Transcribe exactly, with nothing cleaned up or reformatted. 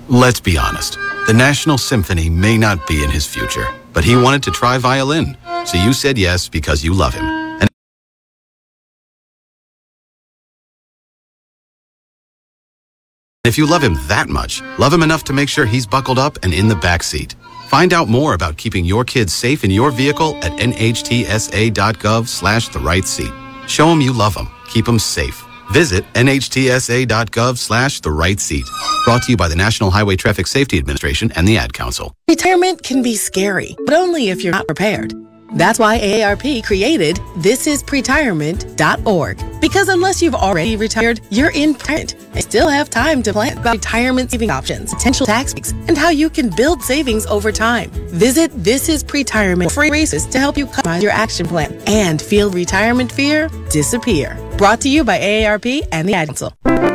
Let's be honest. The National Symphony may not be in his future, but he wanted to try violin. So you said yes because you love him. And if you love him that much, love him enough to make sure he's buckled up and in the back seat. Find out more about keeping your kids safe in your vehicle at N H T S A dot gov slash the right seat. Show them you love them. Keep them safe. Visit N H T S A dot gov slash the right seat. Brought to you by the National Highway Traffic Safety Administration and the Ad Council. Retirement can be scary, but only if you're not prepared. That's why A A R P created this is pretirement dot org. Because unless you've already retired, you're in retirement and still have time to plan about retirement saving options, potential tax breaks, and how you can build savings over time. Visit This Is Pretirement for free resources to help you customize your action plan and feel retirement fear disappear. Brought to you by A A R P and the Ad Council.